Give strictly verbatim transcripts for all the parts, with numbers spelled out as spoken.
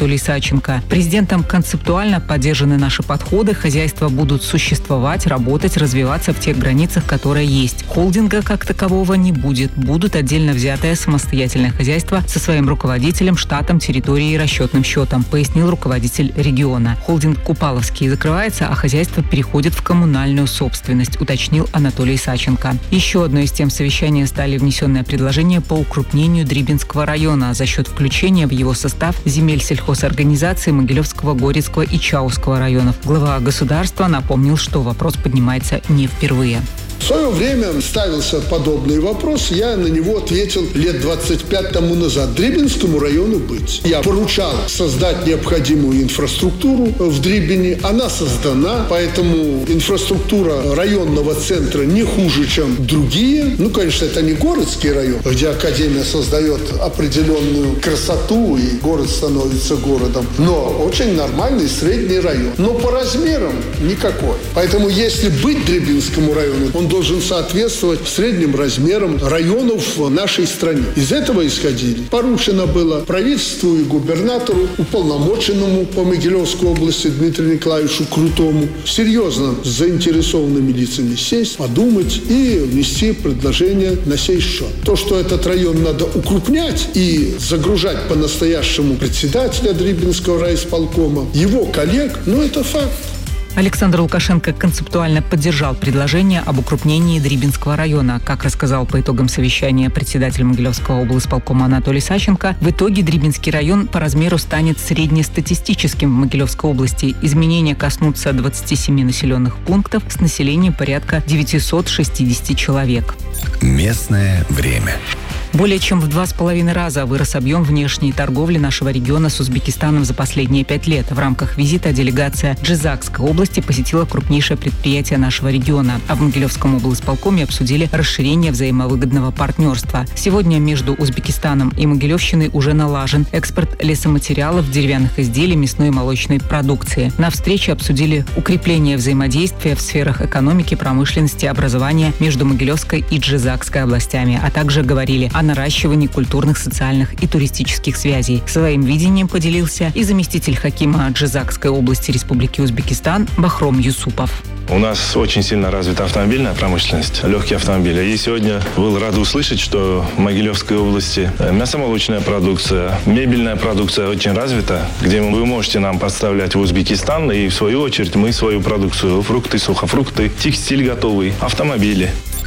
Анатолий Саченко. Президентом концептуально поддержаны наши подходы, хозяйства будут существовать, работать, развиваться в тех границах, которые есть. Холдинга как такового не будет. Будут отдельно взятое самостоятельное хозяйство со своим руководителем, штатом, территорией и расчетным счетом, пояснил руководитель региона. Холдинг Купаловский закрывается, а хозяйство переходит в коммунальную собственность, уточнил Анатолий Саченко. Еще одной из тем совещания стали внесенные предложения по укрупнению Дрибинского района за счет включения в его состав земель сельхозорганизации Могилевского, Горецкого и Чауского районов. Глава государства напомнил, что вопрос поднимается не впервые. В свое время ставился подобный вопрос, я на него ответил лет двадцать пять тому назад. Дрибинскому району быть. Я поручал создать необходимую инфраструктуру в Дрибине. Она создана, поэтому инфраструктура районного центра не хуже, чем другие. Ну, конечно, это не городский район, где академия создает определенную красоту, и город становится городом. Но очень нормальный средний район. Но по размерам никакой. Поэтому, если быть Дрибинскому району, он должен соответствовать средним размерам районов в нашей стране. Из этого исходили. Поручено было правительству и губернатору, уполномоченному по Могилевской области Дмитрию Николаевичу Крутому, серьезно с заинтересованными лицами сесть, подумать и внести предложение на сей счет. То, что этот район надо укрупнять и загружать по-настоящему председателя Дрибинского райисполкома, его коллег, ну это факт. Александр Лукашенко концептуально поддержал предложение об укрупнении Дрибинского района. Как рассказал по итогам совещания председатель Могилевского облисполкома Анатолий Саченко, в итоге Дрибинский район по размеру станет среднестатистическим в Могилевской области. Изменения коснутся двадцати семи населенных пунктов с населением порядка девятисот шестидесяти человек. Местное время. Более чем в два с половиной раза вырос объем внешней торговли нашего региона с Узбекистаном за последние пять лет. В рамках визита делегация Джизакской области посетила крупнейшее предприятие нашего региона, а в Могилевском облисполкоме обсудили расширение взаимовыгодного партнерства. Сегодня между Узбекистаном и Могилевщиной уже налажен экспорт лесоматериалов, деревянных изделий, мясной и молочной продукции. На встрече обсудили укрепление взаимодействия в сферах экономики, промышленности, образования между Могилевской и Джизакской областями, а также говорили о наращивании культурных, социальных и туристических связей. Своим видением поделился и заместитель хакима Джизакской области Республики Узбекистан Бахром Юсупов. У нас очень сильно развита автомобильная промышленность, легкие автомобили. И сегодня был рад услышать, что в Могилевской области мясомолочная продукция, мебельная продукция очень развита, где вы можете нам поставлять в Узбекистан, и в свою очередь мы свою продукцию, фрукты, сухофрукты, текстиль готовый, автомобили.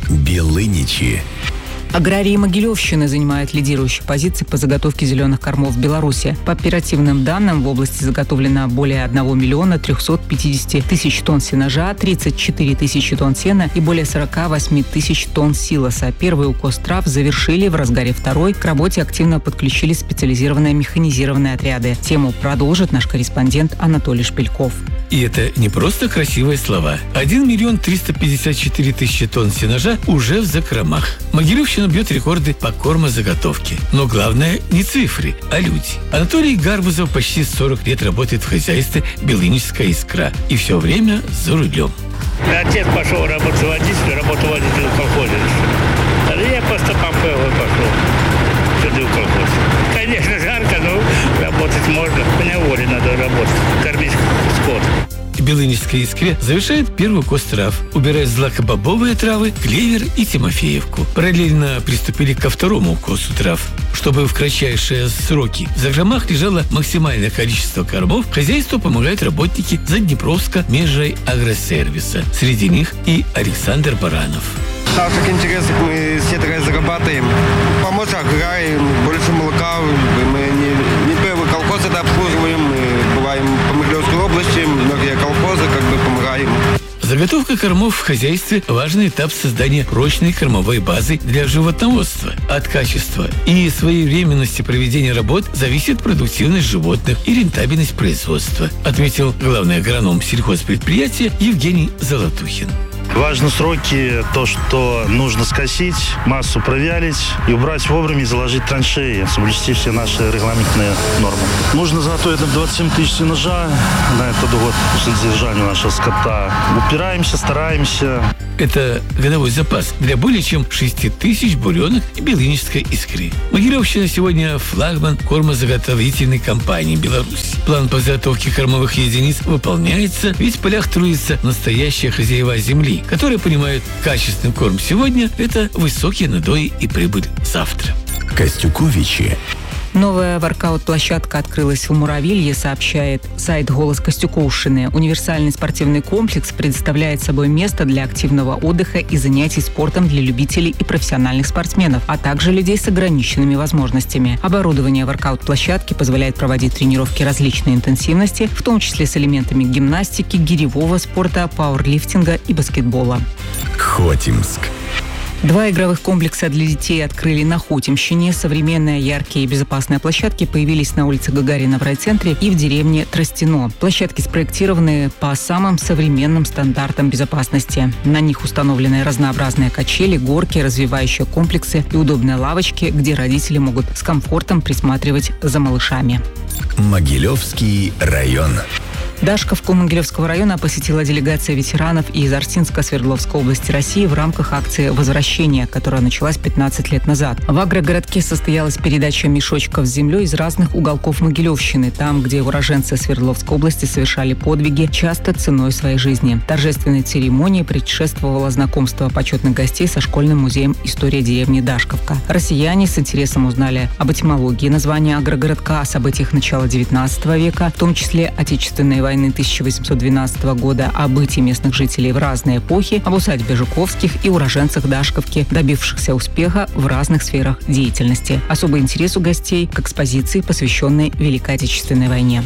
Белыничи. Аграрии Могилевщины занимают лидирующие позиции по заготовке зеленых кормов в Беларуси. По оперативным данным, в области заготовлено более одного миллиона трехсот пятидесяти тысяч тонн сенажа, тридцать четыре тысячи тонн сена и более сорока восьми тысяч тонн силоса. Первый укос трав завершили, в разгаре второй. К работе активно подключились специализированные механизированные отряды. Тему продолжит наш корреспондент Анатолий Шпильков. И это не просто красивые слова. один миллион триста пятьдесят четыре тысячи тонн сенажа уже в закромах. Могилевщина бьет рекорды по кормозаготовке. Но главное не цифры, а люди. Анатолий Гарбузов почти сорок лет работает в хозяйстве «Белыническая искра» и все время за рулем. Отец пошел работать водителем, работал водителем в колхозе. А я просто по МПВ пошел сюда в колхоз. Конечно, жарко, но работать можно. По неволе надо работать, кормить скот. Белынической искре завершает первый укос трав, убирая злакобобовые травы, клевер и тимофеевку. Параллельно приступили ко второму укосу трав. Чтобы в кратчайшие сроки в закромах лежало максимальное количество кормов, хозяйству помогают работники Заднепровска межагросервиса. Среди них и Александр Баранов. В наших интересах мы все зарабатываем. Помочь аграрии, больше молока. Мы не, не первый колхоз это обслуживаем. Мы бываем по Могилевской области, многие колхозы как бы помогаем. Заготовка кормов в хозяйстве – важный этап создания прочной кормовой базы для животноводства. От качества и своевременности проведения работ зависит продуктивность животных и рентабельность производства, отметил главный агроном сельхозпредприятия Евгений Золотухин. Важны сроки, то, что нужно скосить, массу провялить и убрать вовремя и заложить траншеи, соблюсти все наши регламентные нормы. Нужно заготовить двадцать семь тысяч сенажа на этот год по содержанию нашего скота. Упираемся, стараемся. Это годовой запас для более чем шести тысяч буренок и белынической искры. Могилевщина сегодня флагман кормозаготовительной компании Беларуси. План по заготовке кормовых единиц выполняется, ведь в полях трудятся настоящие хозяева земли, которые понимают, качественный корм сегодня – это высокие надои и прибыль завтра. Костюковичи. Новая воркаут-площадка открылась в Муравилье, сообщает сайт «Голос Костюковщины». Универсальный спортивный комплекс представляет собой место для активного отдыха и занятий спортом для любителей и профессиональных спортсменов, а также людей с ограниченными возможностями. Оборудование воркаут-площадки позволяет проводить тренировки различной интенсивности, в том числе с элементами гимнастики, гиревого спорта, пауэрлифтинга и баскетбола. Хотимск. Два игровых комплекса для детей открыли на Хотимщине. Современные, яркие и безопасные площадки появились на улице Гагарина в райцентре и в деревне Тростино. Площадки спроектированы по самым современным стандартам безопасности. На них установлены разнообразные качели, горки, развивающие комплексы и удобные лавочки, где родители могут с комфортом присматривать за малышами. Могилевский район. Дашковку Могилевского района посетила делегация ветеранов из Арсинска Свердловской области России в рамках акции «Возвращение», которая началась пятнадцать лет назад. В агрогородке состоялась передача мешочков с землей из разных уголков Могилевщины, там, где уроженцы Свердловской области совершали подвиги, часто ценой своей жизни. Торжественной церемонии предшествовало знакомство почетных гостей со школьным музеем «История деревни Дашковка». Россияне с интересом узнали об этимологии названия агрогородка, о событиях начала девятнадцатого века, в том числе Отечественной войны тысяча восемьсот двенадцатого года, о бытии местных жителей в разные эпохи, об усадьбе Жуковских и уроженцах Дашковки, добившихся успеха в разных сферах деятельности. Особый интерес у гостей к экспозиции, посвященной Великой Отечественной войне.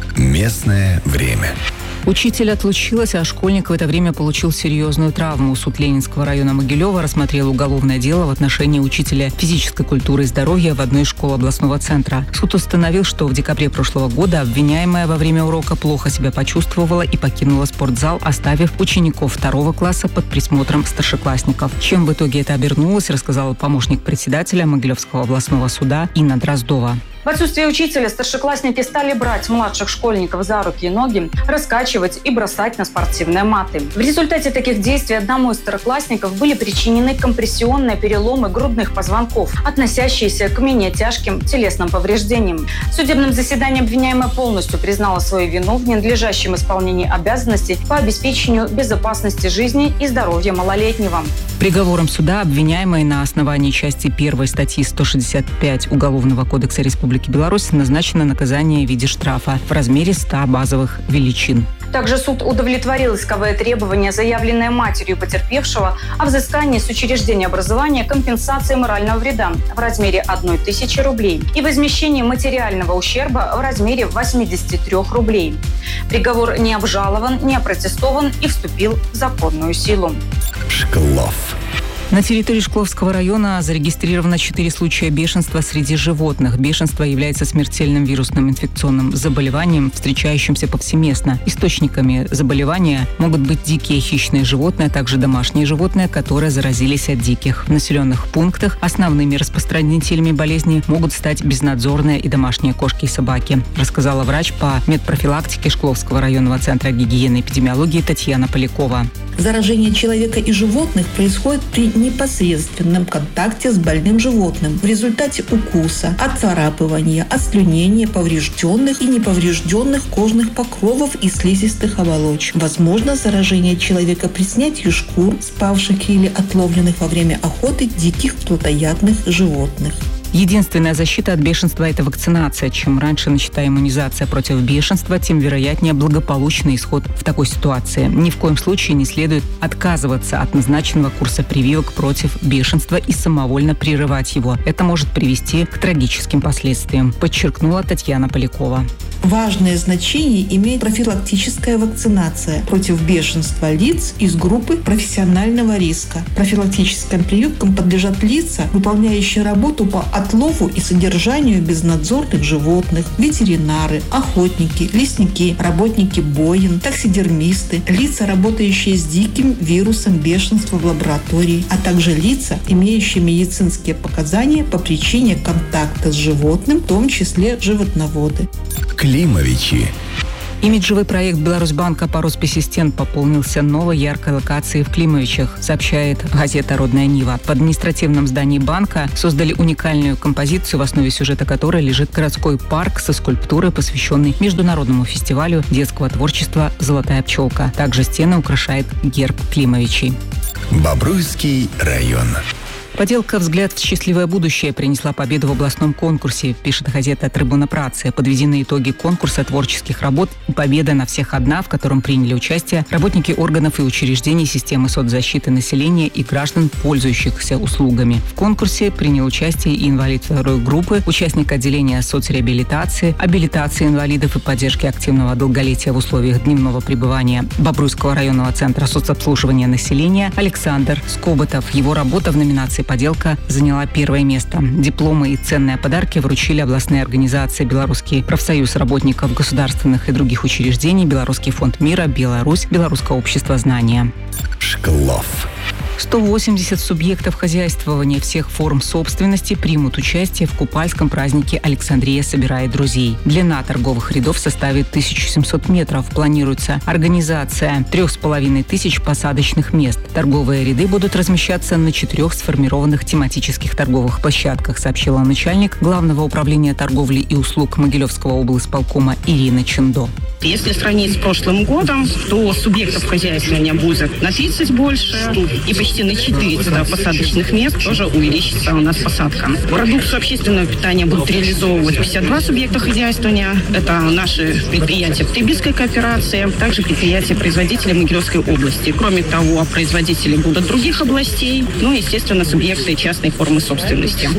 Местное время. Учитель отлучилась, а школьник в это время получил серьезную травму. Суд Ленинского района Могилева рассмотрел уголовное дело в отношении учителя физической культуры и здоровья в одной из школ областного центра. Суд установил, что в декабре прошлого года обвиняемая во время урока плохо себя почувствовала и покинула спортзал, оставив учеников второго класса под присмотром старшеклассников. Чем в итоге это обернулось, рассказала помощник председателя Могилевского областного суда Инна Дроздова. В отсутствие учителя старшеклассники стали брать младших школьников за руки и ноги, раскачивать и бросать на спортивные маты. В результате таких действий одному из староклассников были причинены компрессионные переломы грудных позвонков, относящиеся к менее тяжким телесным повреждениям. В судебном заседании обвиняемая полностью признала свою вину в ненадлежащем исполнении обязанностей по обеспечению безопасности жизни и здоровья малолетнего. Приговором суда обвиняемой на основании части первой статьи сто шестьдесят пять Уголовного кодекса Республики Беларусь назначено наказание в виде штрафа в размере ста базовых величин. Также суд удовлетворил исковые требования, заявленные матерью потерпевшего, о взыскании с учреждения образования компенсации морального вреда в размере одной тысячи рублей и возмещении материального ущерба в размере восьмидесяти трёх рублей. Приговор не обжалован, не опротестован и вступил в законную силу. Шклов. На территории Шкловского района зарегистрировано четыре случая бешенства среди животных. Бешенство является смертельным вирусным инфекционным заболеванием, встречающимся повсеместно. Источниками заболевания могут быть дикие хищные животные, а также домашние животные, которые заразились от диких. В населенных пунктах основными распространителями болезни могут стать безнадзорные и домашние кошки и собаки, рассказала врач по медпрофилактике Шкловского районного центра гигиены и эпидемиологии Татьяна Полякова. Заражение человека и животных происходит при непосредственном контакте с больным животным в результате укуса, отцарапывания, отслюнения поврежденных и неповрежденных кожных покровов и слизистых оболочек. Возможно заражение человека при снятии шкур, спавших или отловленных во время охоты диких плотоядных животных. Единственная защита от бешенства – это вакцинация. Чем раньше начата иммунизация против бешенства, тем вероятнее благополучный исход в такой ситуации. Ни в коем случае не следует отказываться от назначенного курса прививок против бешенства и самовольно прерывать его. Это может привести к трагическим последствиям, подчеркнула Татьяна Полякова. Важное значение имеет профилактическая вакцинация против бешенства лиц из группы профессионального риска. Профилактическим прививкам подлежат лица, выполняющие работу по отлову и содержанию безнадзорных животных, ветеринары, охотники, лесники, работники боин, таксидермисты, лица, работающие с диким вирусом бешенства в лаборатории, а также лица, имеющие медицинские показания по причине контакта с животным, в том числе животноводы. Климовичи. Имиджевый проект Беларусьбанка по Роспесистент пополнился новой яркой локацией в Климовичах, сообщает газета «Родная Нива». В административном здании банка создали уникальную композицию, в основе сюжета которой лежит городской парк со скульптурой, посвященной международному фестивалю детского творчества «Золотая пчелка». Также стены украшает герб Климовичей. Бобруйский район. Поделка «Взгляд в счастливое будущее» принесла победу в областном конкурсе, пишет газета «Трибуна Працы». Подведены итоги конкурса творческих работ и победа на всех одна, в котором приняли участие работники органов и учреждений системы соцзащиты населения и граждан, пользующихся услугами. В конкурсе принял участие и инвалид второй группы, участник отделения соцреабилитации, абилитации инвалидов и поддержки активного долголетия в условиях дневного пребывания Бобруйского районного центра соцобслуживания населения Александр Скоботов. Его работа в номинации «Поделка» заняла первое место. Дипломы и ценные подарки вручили областные организации «Белорусский профсоюз работников государственных и других учреждений», «Белорусский фонд мира», «Беларусь», «Белорусское общество знания». Шклов. сто восемьдесят субъектов хозяйствования всех форм собственности примут участие в купальском празднике «Александрия собирает друзей». Длина торговых рядов составит тысячу семьсот метров. Планируется организация трех с половиной тысяч посадочных мест. Торговые ряды будут размещаться на четырех сформированных тематических торговых площадках, сообщила начальник Главного управления торговли и услуг Могилевского облсполкома Ирина Чендо. Если сравнить с прошлым годом, то субъектов хозяйствования будет на тридцать больше, и почти на четыреста посадочных мест тоже увеличится у нас посадка. Продукцию общественного питания будут реализовывать пятьдесят два субъекта хозяйствования. Это наши предприятия потребительской кооперации, также предприятия производителей Могилевской области. Кроме того, производители будут других областей, ну и, естественно, субъекты частной формы собственности.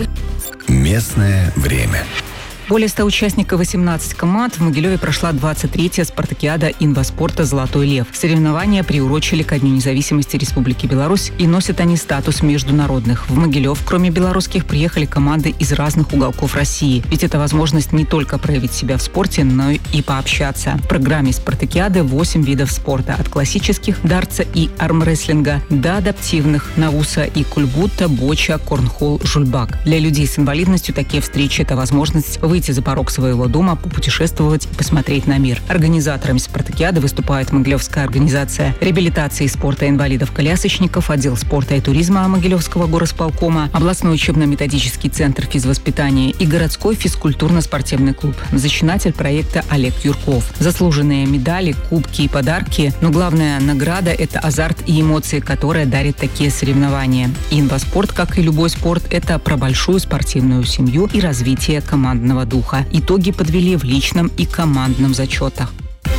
Местное время. Более ста участников, восемнадцать команд. В Могилеве прошла двадцать третья спартакиада инваспорта «Золотой лев». Соревнования приурочили ко Дню независимости Республики Беларусь, и носят они статус международных. В Могилев, кроме белорусских, приехали команды из разных уголков России. Ведь это возможность не только проявить себя в спорте, но и пообщаться. В программе спартакиады восемь видов спорта. От классических дартса и армрестлинга до адаптивных навуса и кульбута, боча, корнхолл, жульбак. Для людей с инвалидностью такие встречи – это возможность выйти за порог своего дома, попутешествовать и посмотреть на мир. Организаторами спартакиады выступает Могилевская организация реабилитации и спорта инвалидов-колясочников, отдел спорта и туризма Могилевского горосполкома, областной учебно-методический центр физвоспитания и городской физкультурно-спортивный клуб. Зачинатель проекта Олег Юрков. Заслуженные медали, кубки и подарки, но главная награда – это азарт и эмоции, которые дарят такие соревнования. Инваспорт, как и любой спорт, это про большую спортивную семью и развитие командного духа. Итоги подвели в личном и командном зачетах.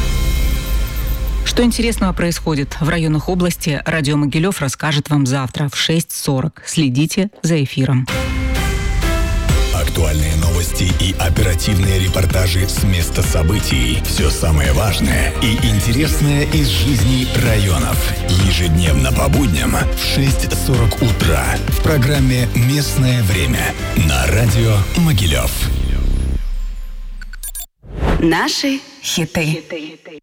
Что интересного происходит в районах области, радио Могилев расскажет вам завтра в шесть сорок. Следите за эфиром. Актуальные новости и оперативные репортажи с места событий. Все самое важное и интересное из жизни районов. Ежедневно по будням в шесть сорок утра в программе «Местное время» на радио Могилев. Наши хиты.